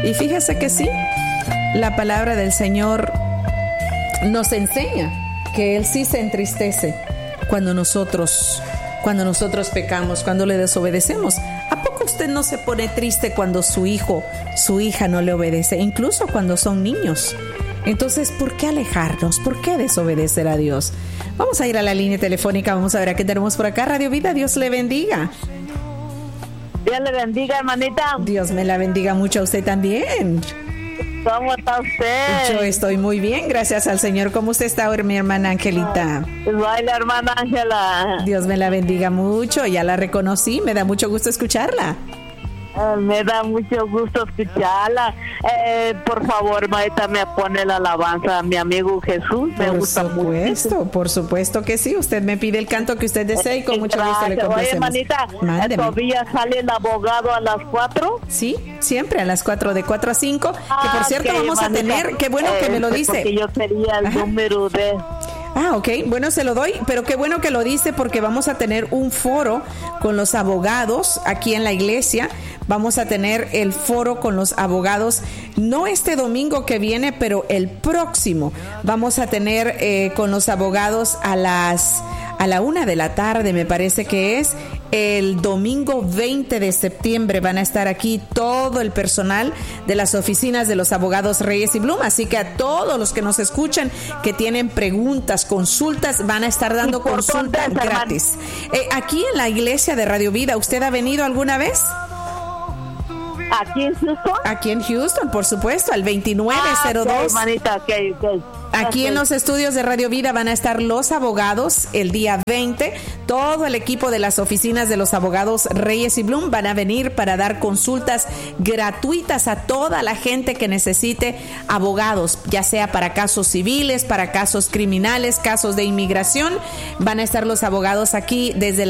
Y fíjese que sí, la palabra del Señor nos enseña que Él sí se entristece cuando nosotros pecamos, cuando le desobedecemos. ¿A poco usted no se pone triste cuando su hijo, su hija no le obedece? Incluso cuando son niños. Entonces, ¿por qué alejarnos? ¿Por qué desobedecer a Dios? Vamos a ir a la línea telefónica, vamos a ver a qué tenemos por acá. Radio Vida, Dios le bendiga. Dios le bendiga, hermanita. Dios me la bendiga mucho a usted también. ¿Cómo está usted? Yo estoy muy bien, gracias al Señor. ¿Cómo usted está hoy, mi hermana Angelita? Baila, hermana Ángela. Dios me la bendiga mucho, ya la reconocí, me da mucho gusto escucharla. Me da mucho gusto escucharla. Por favor, maestra, me pone la alabanza a mi amigo Jesús. Me gusta mucho. Por supuesto que sí. Usted me pide el canto que usted desee y con mucho gusto le complacemos. Oye, hermanita, ¿todavía sale el abogado a las 4? Sí, siempre a las 4, de 4 a 5. Que por cierto vamos a tener, qué bueno que me lo dice. Porque yo quería el número de... Ok, bueno, se lo doy, pero qué bueno que lo dice porque vamos a tener un foro con los abogados aquí en la iglesia. Vamos a tener el foro con los abogados, no este domingo que viene, pero el próximo. Vamos a tener con los abogados a la 1 de la tarde, me parece que es. El domingo 20 de septiembre van a estar aquí todo el personal de las oficinas de los abogados Reyes y Blum. Así que a todos los que nos escuchan, que tienen preguntas, consultas, van a estar dando consultas gratis. Aquí en la iglesia de Radio Vida, ¿usted ha venido alguna vez? ¿Aquí en Houston? Aquí en Houston, por supuesto, al 2902. Okay, manita, okay. Aquí en los estudios de Radio Vida van a estar los abogados el día 20. Todo el equipo de las oficinas de los abogados Reyes y Blum van a venir para dar consultas gratuitas a toda la gente que necesite abogados, ya sea para casos civiles, para casos criminales, casos de inmigración. Van a estar los abogados aquí desde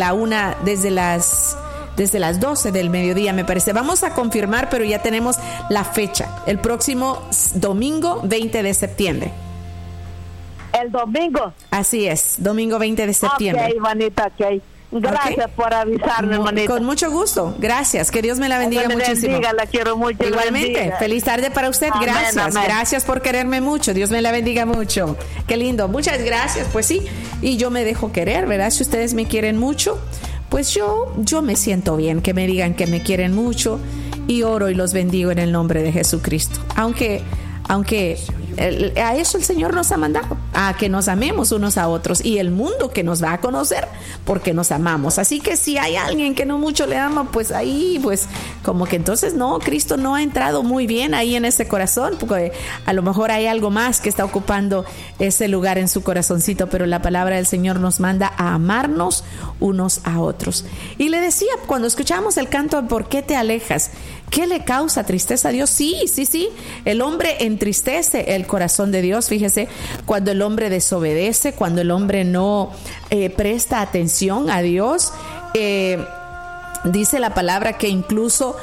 las 12 del mediodía, me parece. Vamos a confirmar, pero ya tenemos la fecha. El próximo domingo 20 de septiembre. ¿El domingo? Así es, domingo 20 de septiembre. Ok, manita, ok. Gracias por avisarme, manita. Con mucho gusto, gracias. Que Dios me la bendiga muchísimo. La quiero mucho. Igualmente, feliz tarde para usted. Amén, gracias, amén. Gracias por quererme mucho. Dios me la bendiga mucho. Qué lindo, muchas gracias. Pues sí, y yo me dejo querer, ¿verdad? Si ustedes me quieren mucho, pues yo me siento bien que me digan que me quieren mucho y oro y los bendigo en el nombre de Jesucristo. Aunque a eso el Señor nos ha mandado, a que nos amemos unos a otros y el mundo que nos va a conocer porque nos amamos. Así que si hay alguien que no mucho le ama, pues ahí, pues como que entonces no, Cristo no ha entrado muy bien ahí en ese corazón, porque a lo mejor hay algo más que está ocupando ese lugar en su corazoncito, pero la palabra del Señor nos manda a amarnos unos a otros. Y le decía, cuando escuchamos el canto, ¿por qué te alejas? ¿Qué le causa tristeza a Dios? Sí, el hombre entristece el corazón de Dios. Fíjese, cuando el hombre desobedece, cuando el hombre no presta atención a Dios, dice la palabra que incluso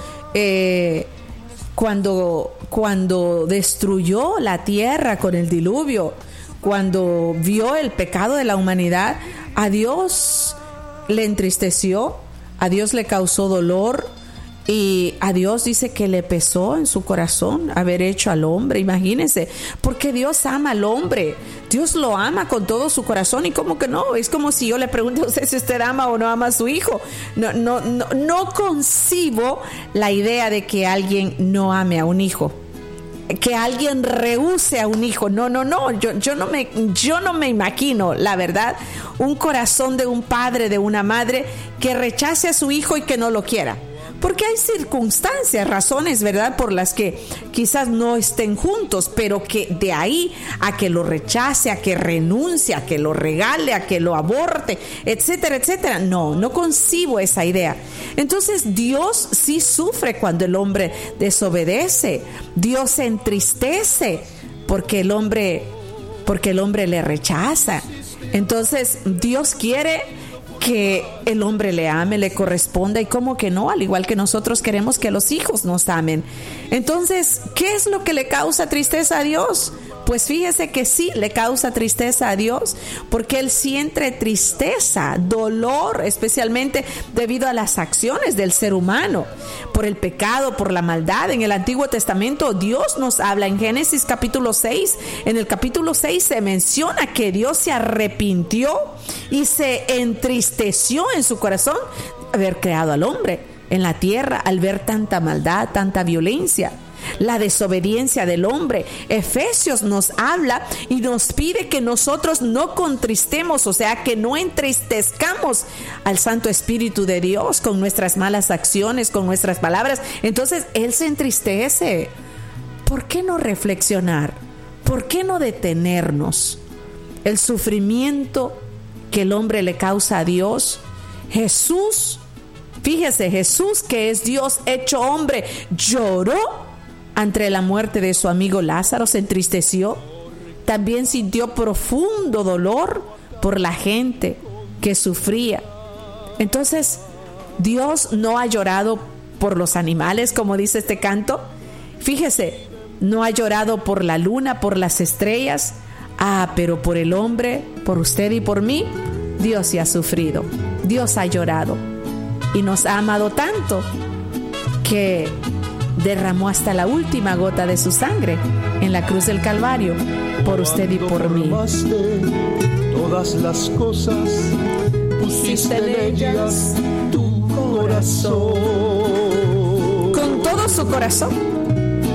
cuando destruyó la tierra con el diluvio, cuando vio el pecado de la humanidad, a Dios le entristeció, a Dios le causó dolor. Y a Dios dice que le pesó en su corazón haber hecho al hombre, imagínense, porque Dios ama al hombre, Dios lo ama con todo su corazón. Y como que no, es como si yo le pregunto a usted si usted ama o no ama a su hijo. No concibo la idea de que alguien no ame a un hijo, que alguien rehúse a un hijo. No, yo no me imagino, la verdad, un corazón de un padre, de una madre que rechace a su hijo y que no lo quiera. Porque hay circunstancias, razones, ¿verdad?, por las que quizás no estén juntos, pero que de ahí a que lo rechace, a que renuncie, a que lo regale, a que lo aborte, etcétera, etcétera. No concibo esa idea. Entonces Dios sí sufre cuando el hombre desobedece. Dios se entristece porque el hombre le rechaza. Entonces Dios quiere que el hombre le ame, le corresponda, y cómo que no, al igual que nosotros queremos que los hijos nos amen. Entonces, ¿qué es lo que le causa tristeza a Dios? Pues fíjese que sí le causa tristeza a Dios, porque Él siente tristeza, dolor, especialmente debido a las acciones del ser humano, por el pecado, por la maldad. En el Antiguo Testamento Dios nos habla en Génesis capítulo 6. En el capítulo 6 se menciona que Dios se arrepintió y se entristeció en su corazón haber creado al hombre en la tierra al ver tanta maldad, tanta violencia, la desobediencia del hombre. Efesios nos habla y nos pide que nosotros no contristemos, o sea, que no entristezcamos al Santo Espíritu de Dios con nuestras malas acciones, con nuestras palabras. Entonces Él se entristece. ¿Por qué no reflexionar? ¿Por qué no detenernos? El sufrimiento que el hombre le causa a Dios. Jesús, fíjese, Jesús, que es Dios hecho hombre, lloró ante la muerte de su amigo Lázaro, se entristeció. También sintió profundo dolor por la gente que sufría. Entonces, Dios no ha llorado por los animales, como dice este canto. Fíjese, no ha llorado por la luna, por las estrellas. Pero por el hombre, por usted y por mí, Dios sí ha sufrido. Dios ha llorado y nos ha amado tanto que derramó hasta la última gota de su sangre en la cruz del Calvario por usted y por mí. Todas las cosas pusiste en ellas tu corazón. Con todo su corazón